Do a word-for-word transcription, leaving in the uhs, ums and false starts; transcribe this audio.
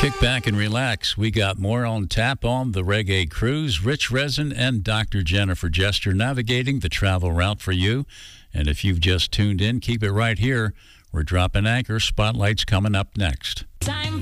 Kick back and relax. We got more on tap on the Reggae Cruise. Rich Resin and Doctor Jennifer Jester navigating the travel route for you. And if you've just tuned in, keep it right here. We're dropping anchor. Spotlight's coming up next. Time